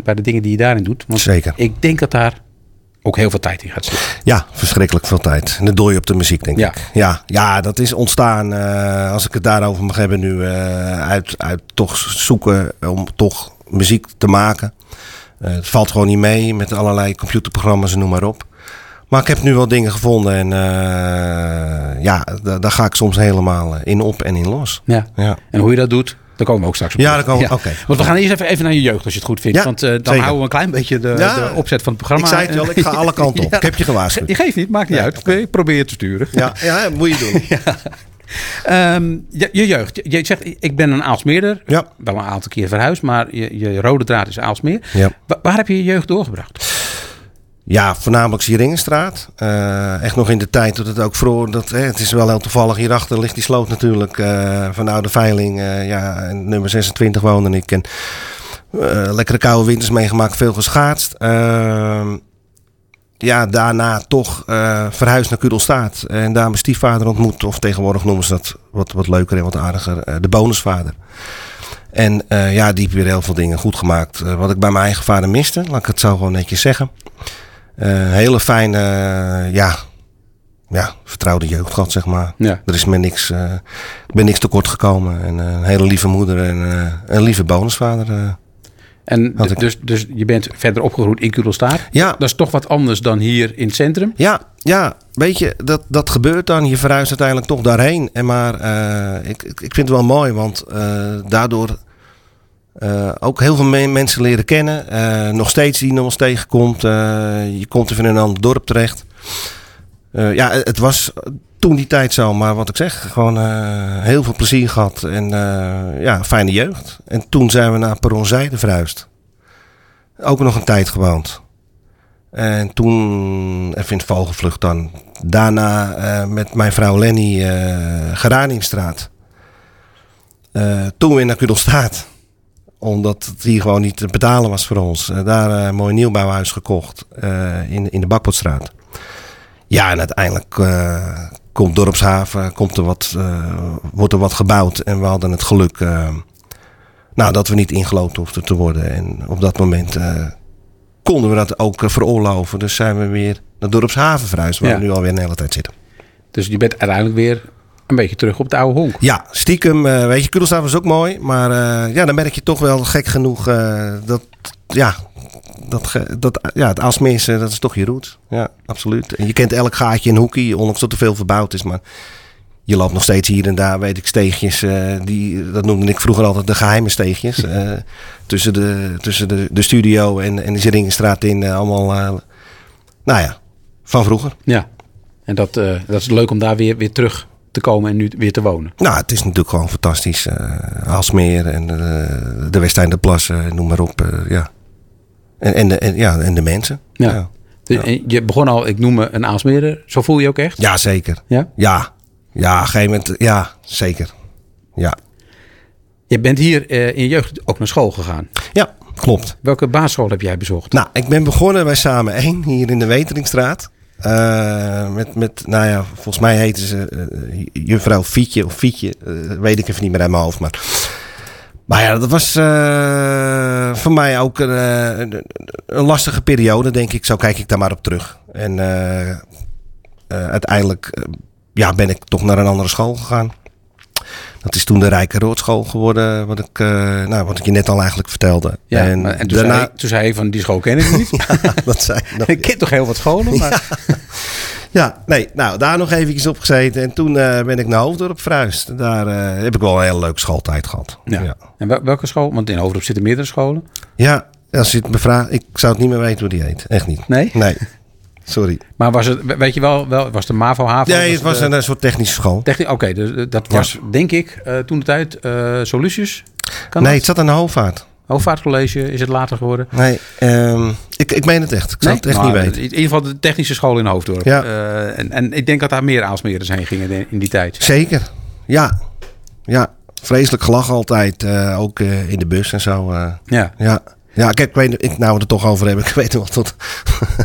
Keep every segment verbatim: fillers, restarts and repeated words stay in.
bij de dingen die je daarin doet. Want Zeker. Ik denk dat daar ook heel veel tijd in gaat zitten. Ja, verschrikkelijk veel tijd. En dat doe je op de muziek, denk Ja. ik. Ja, ja, dat is ontstaan, uh, als ik het daarover mag hebben nu, uh, uit, uit toch zoeken om toch muziek te maken. Uh, het valt gewoon niet mee met allerlei computerprogramma's en noem maar op. Maar ik heb nu wel dingen gevonden en uh, ja, d- daar ga ik soms helemaal in op en in los. Ja. Ja. En hoe je dat doet, daar komen we ook straks op. Ja, daar komen we. Oké. Want we gaan eerst even, even naar je jeugd, als je het goed vindt. Ja, Want uh, dan zeker. houden we een klein beetje de, Ja, de opzet van het programma. Ik zei het al, ik ga alle kanten op. Ja. Ik heb je gewaarschuwd. Je geeft niet, maakt niet Ja, uit. oké. Ik probeer je te sturen. Ja, ja, moet je doen. ja. Um, je, je jeugd. Je, je zegt, ik ben een Aalsmeerder. Ja. Wel een aantal keer verhuisd, maar je, je rode draad is Aalsmeer. Ja. Wa- waar heb je je jeugd doorgebracht? Ja, voornamelijk Sieringenstraat. Uh, echt nog in de tijd dat het ook vroeger... Dat, hè, het is wel heel toevallig. Hierachter ligt die sloot natuurlijk. Uh, van Oude Veiling. Uh, ja, en nummer zesentwintig woonde ik. En uh, lekkere koude winters meegemaakt. Veel geschaatst. Uh, ja, daarna toch uh, verhuisd naar Kudelstaat. En daar mijn stiefvader ontmoet. Of tegenwoordig noemen ze dat wat, wat leuker en wat aardiger. Uh, de bonusvader. En uh, ja, die heeft weer heel veel dingen goed gemaakt. Uh, wat ik bij mijn eigen vader miste. Laat ik het zo gewoon netjes zeggen. Uh, hele fijne, uh, ja, ja, vertrouwde jeugd gehad, zeg maar. Ja. Er is me niks, uh, ik ben niks tekort gekomen. En uh, een hele lieve moeder en uh, een lieve bonusvader. Uh. En Had d- ik. dus, dus je bent verder opgegroeid in Kudelstaar. Ja. Dat is toch wat anders dan hier in het centrum. Ja, ja, weet je, dat, dat gebeurt dan. Je verhuist uiteindelijk toch daarheen. En maar uh, ik, ik vind het wel mooi, want uh, daardoor uh, ook heel veel me- mensen leren kennen. Uh, nog steeds die nog eens tegenkomt. Uh, je komt even in een ander dorp terecht. Uh, ja, het was toen die tijd zo, maar wat ik zeg, gewoon uh, heel veel plezier gehad. En uh, ja, fijne jeugd. En toen zijn we naar Perronzijde verhuisd. Ook nog een tijd gewoond. En toen, even in het vogelvlucht dan. Daarna uh, met mijn vrouw Lenny uh, Geraniumstraat. Uh, toen weer naar Kudelstaat. Omdat het hier gewoon niet te betalen was voor ons. Uh, daar uh, een mooi nieuwbouwhuis gekocht. Uh, in, in de Bakpotstraat. Ja, en uiteindelijk uh, komt Dorpshaven. Komt er wat, uh, wordt er wat gebouwd. En we hadden het geluk uh, nou, dat we niet ingelood hoefden te worden. En op dat moment... Uh, konden we dat ook veroorloven. Dus zijn we weer naar Dorpshaven verhuisd. Waar Ja. we nu alweer een hele tijd zitten. Dus je bent uiteindelijk weer een beetje terug op het oude honk. Ja, stiekem. Uh, weet je, Kudelstaat was ook mooi. Maar uh, ja, dan merk je toch wel gek genoeg. Uh, dat, ja, dat, dat, ja, het Aalsmeerse, dat is toch je route. Ja, absoluut. En je kent elk gaatje en hoekje. Ondanks dat er veel verbouwd is. Maar je loopt nog steeds hier en daar, weet ik, steegjes. Uh, die, dat noemde ik vroeger altijd de geheime steegjes. Uh, tussen de, tussen de, de studio en, en de Sieringenstraat in. Uh, allemaal, uh, nou ja, van vroeger. Ja, en dat, uh, dat is leuk om daar weer, weer terug te komen en nu weer te wonen. Nou, het is natuurlijk gewoon fantastisch. Uh, Aalsmeer en uh, de Westeinde-plassen, noem maar op. Uh, ja. En, en, de, en, ja, en de mensen. Ja. Ja. Dus, en je begon al, ik noem me een Aalsmeerder. Zo voel je je ook echt? Ja, zeker. Ja? Ja, ja, op een gegeven moment, ja, zeker. Ja, Je bent hier uh, in je jeugd ook naar school gegaan. ja, klopt. Welke basisschool heb jij bezocht? Nou, ik ben begonnen bij Samen één, hier in de Weteringstraat. Uh, met, met, nou ja, volgens mij heette ze uh, juffrouw Fietje of Fietje. Uh, weet ik even niet meer uit mijn hoofd, maar... Maar ja, dat was uh, voor mij ook een, een, een lastige periode, denk ik. Zo kijk ik daar maar op terug. En uh, uh, uiteindelijk uh, ja, ben ik toch naar een andere school gegaan. Dat is toen de Rijke Roordschool geworden, wat ik, uh, nou, wat ik je net al eigenlijk vertelde. Ja, en maar, en toen, daarna... zei, toen zei je van, die school ken ik niet. ja, dat zei dat, ik ken toch heel wat scholen, maar... Ja. Ja, nee, nou, daar nog eventjes op gezeten. En toen uh, ben ik naar Hoofddorp verhuisd. Daar uh, heb ik wel een hele leuke schooltijd gehad. Ja. Ja, En wel- welke school? Want in Hoofddorp zitten meerdere scholen. ja, als je het me vraagt, ik zou het niet meer weten hoe die heet. Echt niet. Nee? Nee, sorry. Maar was het, weet je wel, wel was de MAVO-HAVO? Nee, het was de- een, een soort technische school. Techniek, oké, dus dat was denk ik uh, toen de tijd uh, Solutions. Kan Nee, dat? het zat aan de Hoofdvaart. Hoofdvaartcollege is het later geworden. Nee, um, ik, ik meen het echt. Ik zou het echt Nou, niet weten. In ieder geval de technische school in Hoofddorp. Ja. Uh, en, en ik denk dat daar meer Aalsmeerders heen gingen in, in die tijd. Zeker, ja. Ja, vreselijk gelachen altijd. Uh, ook uh, in de bus en zo. Uh, Ja. ja. Ja, kijk, ik weet, ik, nou we het er toch over hebben. Ik weet nog tot.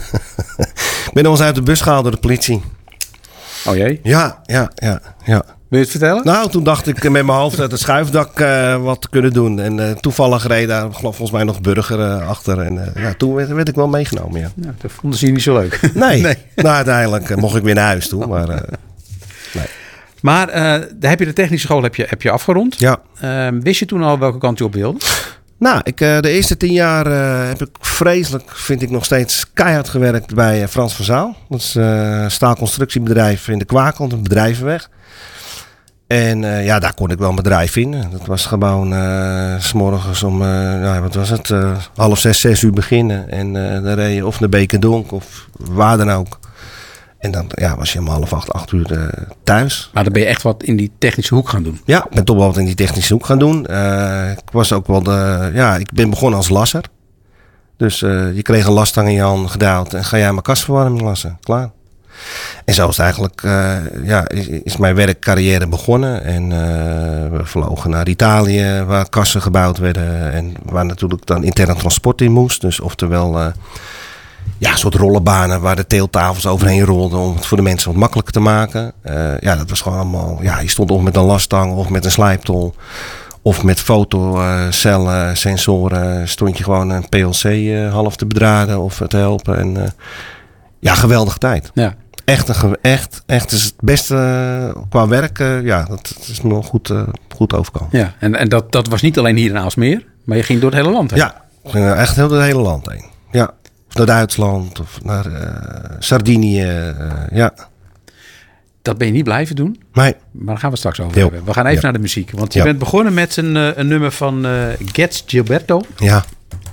Ik ben nog eens uit de bus gehaald door de politie. Oh jee. Ja, ja, ja, ja. Wil je het vertellen? Nou, toen dacht ik met mijn hoofd uit het schuifdak uh, wat te kunnen doen. En uh, toevallig reed daar volgens mij nog burger uh, achter. En uh, ja, toen werd, werd ik wel meegenomen, ja. Nou, dat vonden ze niet zo leuk. Nee, nee. Nou, uiteindelijk uh, mocht ik weer naar huis toe. Maar, uh, nee. maar uh, daar heb je de technische school heb je, heb je afgerond. Ja. Uh, wist je toen al welke kant je op wilde? Nou, ik, uh, de eerste tien jaar uh, heb ik vreselijk, vind ik nog steeds keihard gewerkt bij uh, Frans van Zaal. Dat is uh, een staalconstructiebedrijf in de Kwakland, een bedrijvenweg. En uh, ja, daar kon ik wel een bedrijf vinden. Dat was gewoon uh, 's morgens om, uh, nou, wat was het, uh, half zes, zes uur beginnen. En uh, dan reed je of naar Bekendonk of waar dan ook. En dan ja, was je om half acht, acht uur uh, thuis. Maar dan ben je echt wat in die technische hoek gaan doen? Ja, ik ben toch wel wat in die technische hoek gaan doen. Uh, ik was ook wel de, ja, ik ben begonnen als lasser. Dus uh, je kreeg een lastang in je hand gedaald en ga jij mijn kastverwarming lassen. Klaar. En zo is het eigenlijk, uh, ja, is, is mijn werkcarrière begonnen. En uh, we vlogen naar Italië, waar kassen gebouwd werden. En waar natuurlijk dan interne transport in moest. Dus oftewel, uh, ja, een soort rollenbanen waar de teeltafels overheen rolden. Om het voor de mensen wat makkelijker te maken. Uh, ja, dat was gewoon allemaal, ja, je stond of met een lastang of met een slijptol. Of met fotocellen, uh, sensoren. Stond je gewoon een P L C uh, half te bedraden of te helpen. En uh, ja, geweldige tijd. Ja. Echt, een, echt, echt is het beste uh, qua werk. Uh, ja, dat, dat is me wel goed, uh, goed overkomen. Ja, en, en dat, dat was niet alleen hier in Aalsmeer, maar je ging door het hele land heen. Ja, uh, echt heel door het hele land heen. Ja, of naar Duitsland of naar uh, Sardinië. Uh, ja. Dat ben je niet blijven doen. Nee. Maar daar gaan we straks over Jo. hebben. We gaan even Ja. naar de muziek. Want je Ja. bent begonnen met een, uh, een nummer van uh, Gets Gilberto. Ja.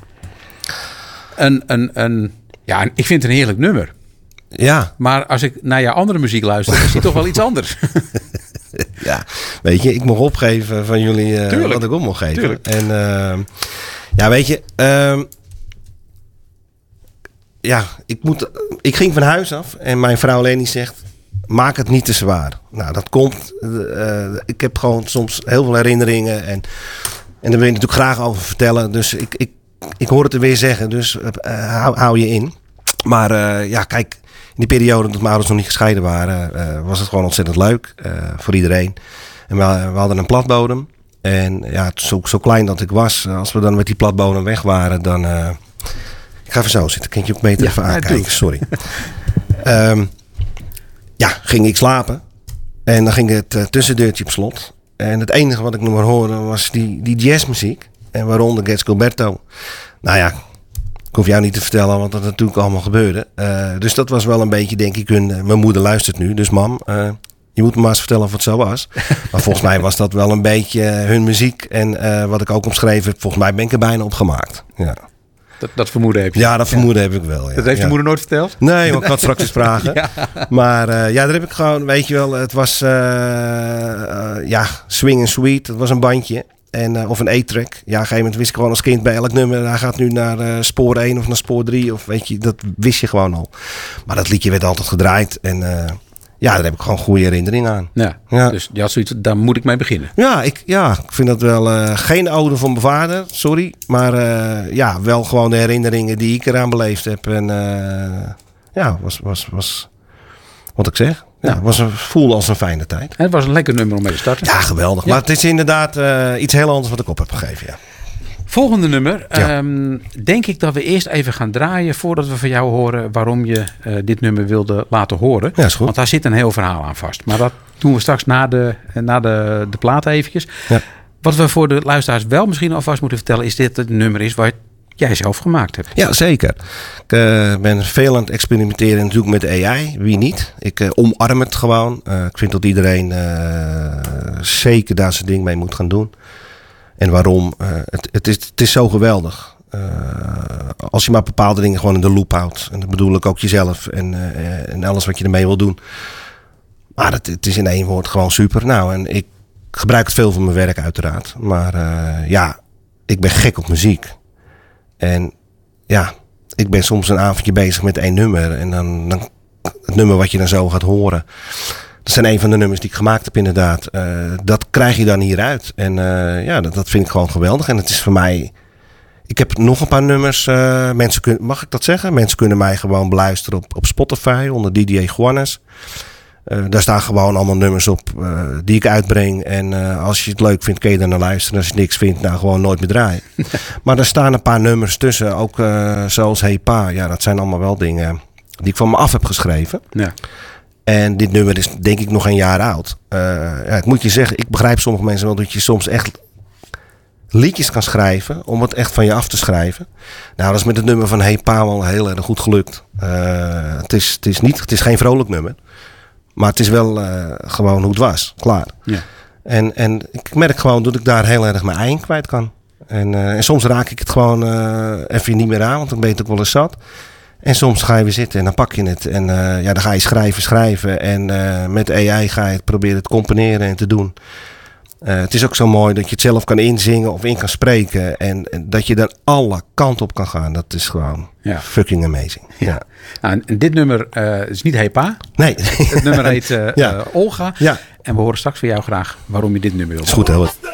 Een, een, een, ja, ik vind het een heerlijk nummer. Ja. Maar als ik naar jouw andere muziek luister, is die toch wel iets anders. Ja, weet je, ik mocht opgeven van jullie uh, Tuurlijk. wat ik op mocht geven. Tuurlijk. En uh, ja, weet je, uh, ja, ik, moet, ik ging van huis af en mijn vrouw Leni zegt, maak het niet te zwaar. Nou, dat komt, uh, ik heb gewoon soms heel veel herinneringen en, en daar wil je natuurlijk graag over vertellen. Dus ik, ik, ik hoor het er weer zeggen, dus uh, hou, hou je in. Maar uh, ja, kijk, in die periode dat mijn ouders nog niet gescheiden waren, uh, was het gewoon ontzettend leuk uh, voor iedereen. En we, we hadden een platbodem. En ja, zo, zo klein dat ik was, als we dan met die platbodem weg waren, dan... Uh, ik ga even zo zitten, kan je ook beter Ja, even ja, aankijken, doe. sorry. um, ja, ging ik slapen. En dan ging het uh, tussendeurtje op slot. En het enige wat ik nog maar hoorde was die, die jazzmuziek. En waaronder Gets Gilberto. Nou ja, ik hoef jou niet te vertellen wat er natuurlijk allemaal gebeurde. Uh, dus dat was wel een beetje, denk ik, hun, uh, mijn moeder luistert nu. Dus mam, uh, je moet me maar eens vertellen of het zo was. Maar volgens mij was dat wel een beetje uh, hun muziek. En uh, wat ik ook omschreven heb, volgens mij ben ik er bijna op gemaakt. Ja, Dat, dat vermoeden heb je. ja dat vermoeden ja. heb ik wel. Ja. Dat heeft je ja. moeder nooit verteld? Nee, maar ik had straks eens vragen. Ja. Maar uh, ja, daar heb ik gewoon, weet je wel, het was uh, uh, ja, swing and sweet. Het was een bandje. En, uh, of een E-track. Ja, op een gegeven moment wist ik gewoon als kind bij elk nummer. Hij gaat nu naar uh, spoor één of naar spoor drie. Of weet je, dat wist je gewoon al. Maar dat liedje werd altijd gedraaid. En uh, ja, daar heb ik gewoon goede herinneringen aan. Ja, Ja. dus je had zoiets, daar moet ik mee beginnen. Ja, ik, ja, ik vind dat wel uh, geen ode van mijn vader, sorry. Maar uh, ja, wel gewoon de herinneringen die ik eraan beleefd heb. En uh, ja, was, was, was wat ik zeg. Ja, Ja. was een, voelde als een fijne tijd. En het was een lekker nummer om mee te starten. Ja, geweldig. Ja. Maar het is inderdaad uh, iets heel anders wat ik op heb gegeven, ja. Volgende nummer. Ja. Um, denk ik dat we eerst even gaan draaien voordat we van jou horen waarom je uh, dit nummer wilde laten horen. Ja, is goed. Want daar zit een heel verhaal aan vast. Maar dat doen we straks na de, na de, de plaat eventjes. Ja. Wat we voor de luisteraars wel misschien alvast moeten vertellen is dit het nummer is waar jij zelf gemaakt hebt. Ja, zeker. Ik uh, ben veel aan het experimenteren natuurlijk met A I. Wie niet? Ik uh, omarm het gewoon. Uh, ik vind dat iedereen uh, zeker daar zijn ding mee moet gaan doen. En waarom? Uh, het, het, is, het is zo geweldig. Uh, als je maar bepaalde dingen gewoon in de loop houdt. En dat bedoel ik ook jezelf en, uh, en alles wat je ermee wil doen. Maar het, het is in één woord gewoon super. Nou, en ik gebruik het veel voor mijn werk uiteraard. Maar uh, ja, ik ben gek op muziek. En ja, ik ben soms een avondje bezig met één nummer. En dan, dan het nummer wat je dan zo gaat horen. Dat zijn een van de nummers die ik gemaakt heb inderdaad. Uh, dat krijg je dan hieruit. En uh, ja, dat, dat vind ik gewoon geweldig. En het is voor mij... Ik heb nog een paar nummers. Uh, mensen kunnen, mag ik dat zeggen? Mensen kunnen mij gewoon beluisteren op, op Spotify onder D J Juanes. Uh, daar staan gewoon allemaal nummers op uh, die ik uitbreng. En uh, als je het leuk vindt, kun je daar naar luisteren. Als je niks vindt, nou gewoon nooit meer draaien. Maar er staan een paar nummers tussen. Ook uh, zoals Hey Pa. Ja, dat zijn allemaal wel dingen die ik van me af heb geschreven. Ja. En dit nummer is denk ik nog een jaar oud. Uh, ja, ik moet je zeggen, ik begrijp sommige mensen wel dat je soms echt liedjes kan schrijven om het echt van je af te schrijven. Nou, dat is met het nummer van Hey Pa wel heel erg goed gelukt. Uh, het, is, het, is niet, het is geen vrolijk nummer. Maar het is wel uh, gewoon hoe het was. Klaar. Ja. En, en ik merk gewoon dat ik daar heel erg mijn ei in kwijt kan. En, uh, en soms raak ik het gewoon uh, even niet meer aan. Want dan ben je het ook wel eens zat. En soms ga je weer zitten en dan pak je het. En uh, ja, dan ga je schrijven, schrijven. En uh, met A I ga je het proberen te componeren en te doen. Uh, het is ook zo mooi dat je het zelf kan inzingen of in kan spreken. En, en dat je dan alle kanten op kan gaan. Dat is gewoon ja. fucking amazing. Ja. Ja. Nou, en dit nummer uh, is niet Hey Pa. Nee. Het nummer heet uh, ja. uh, Olga. Ja. En we horen straks van jou graag waarom je dit nummer wilt. Is goed, heel goed.